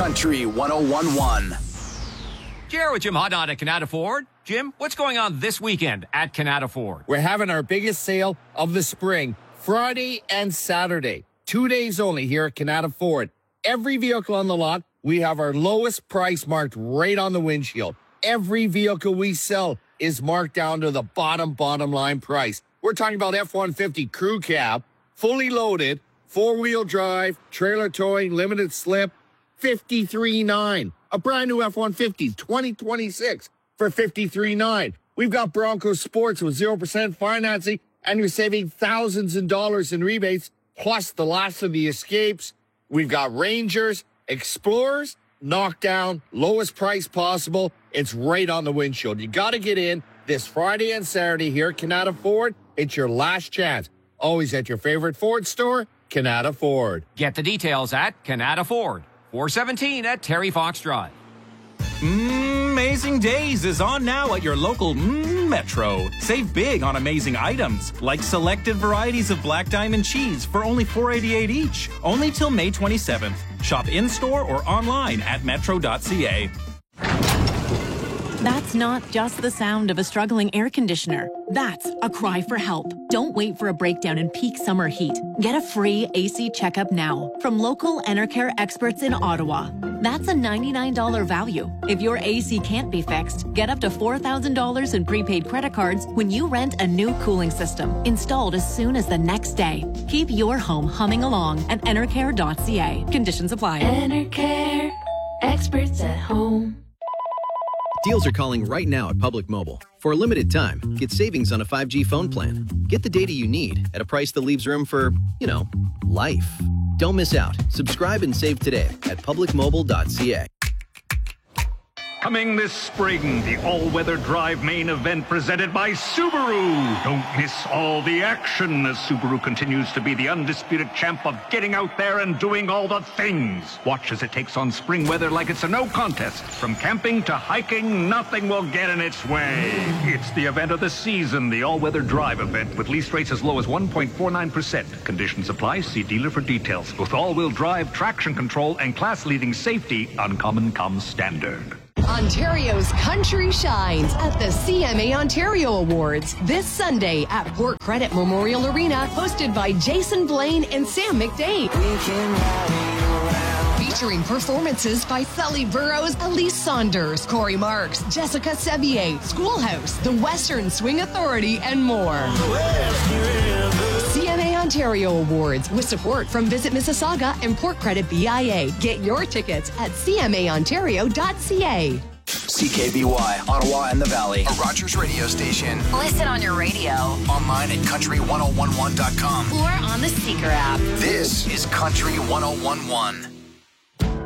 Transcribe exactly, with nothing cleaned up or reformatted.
Country one oh one point one. Jared with Jim Hodnott at Canada Ford. Jim, what's going on this weekend at Canada Ford? We're having our biggest sale of the spring, Friday and Saturday. Two days only here at Canada Ford. Every vehicle on the lot, we have our lowest price marked right on the windshield. Every vehicle we sell is marked down to the bottom, bottom line price. We're talking about F one fifty crew cab, fully loaded, four-wheel drive, trailer towing, limited slip, fifty-three nine. A brand new F one fifty twenty twenty-six for fifty-three nine. We've got Bronco Sports with zero percent financing, and you're saving thousands of dollars in rebates, plus the last of the Escapes. We've got Rangers, Explorers, knockdown, lowest price possible. It's right on the windshield. You got to get in this Friday and Saturday here at Canada Ford. It's your last chance. Always at your favorite Ford store, Canada Ford. Get the details at Canada Ford, four seventeen at Terry Fox Drive. Mm, Amazing Days is on now at your local mm, Metro. Save big on amazing items, like selected varieties of Black Diamond cheese for only four eighty-eight each. Only till May twenty-seventh. Shop in-store or online at metro dot c a. That's not just the sound of a struggling air conditioner. That's a cry for help. Don't wait for a breakdown in peak summer heat. Get a free A C checkup now from local Enercare experts in Ottawa. That's a ninety-nine dollars value. If your A C can't be fixed, get up to four thousand dollars in prepaid credit cards when you rent a new cooling system, installed as soon as the next day. Keep your home humming along at enercare dot c a. Conditions apply. Enercare, experts at home. Deals are calling right now at Public Mobile. For a limited time, get savings on a five G phone plan. Get the data you need at a price that leaves room for, you know, life. Don't miss out. Subscribe and save today at public mobile dot c a. Coming this spring, the all-weather drive main event presented by Subaru. Don't miss all the action as Subaru continues to be the undisputed champ of getting out there and doing all the things. Watch as it takes on spring weather like it's a no contest. From camping to hiking, nothing will get in its way. It's the event of the season, the all-weather drive event, with lease rates as low as one point four nine percent. Conditions apply. See dealer for details. With all-wheel drive, traction control, and class-leading safety, Uncommon comes standard. Ontario's country shines at the C M A Ontario Awards this Sunday at Port Credit Memorial Arena, hosted by Jason Blaine and Sam McDade. Featuring performances by Sully Burrows, Elise Saunders, Corey Marks, Jessica Sevier, Schoolhouse, the Western Swing Authority, and more. C M A Ontario Awards with support from Visit Mississauga and Port Credit B I A. Get your tickets at c m a ontario dot c a. C K B Y, Ottawa and the Valley, a Rogers radio station. Listen on your radio. Online at country one oh one one dot com. Or on the Seeker app. This is Country one oh one point one.